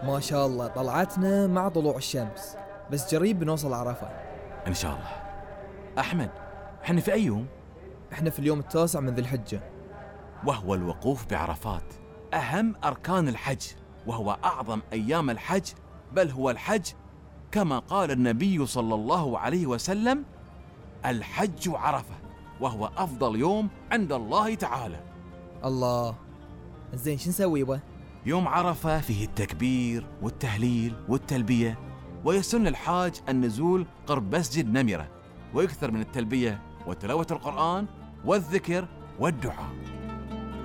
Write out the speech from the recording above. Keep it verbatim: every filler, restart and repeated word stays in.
ما شاء الله طلعتنا مع طلوع الشمس، بس جريب بنوصل عرفة إن شاء الله. أحمد، إحنا في أي يوم؟ احنا في اليوم التاسع من ذي الحجة، وهو الوقوف بعرفات أهم أركان الحج، وهو أعظم أيام الحج، بل هو الحج كما قال النبي صلى الله عليه وسلم: الحج عرفة، وهو أفضل يوم عند الله تعالى. الله. زين شو نسوي به؟ يوم عرفة فيه التكبير والتهليل والتلبية، ويسن الحاج النزول قرب مسجد نمرة، ويكثر من التلبية وتلاوة القرآن والذكر والدعاء.